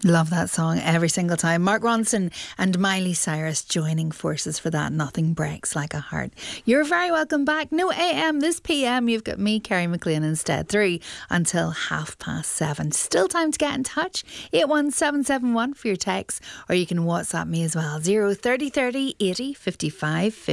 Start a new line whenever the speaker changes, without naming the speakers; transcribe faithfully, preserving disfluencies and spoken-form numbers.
Love that song every single time. Mark Ronson and Miley Cyrus joining forces for that. Nothing breaks like a heart. You're very welcome back. No A M this P M. You've got me, Kerry McLean, instead. Three until half past seven. Still time to get in touch. eight one seven seven one for your text, or you can WhatsApp me as well. Zero thirty thirty eighty fifty-five fifty.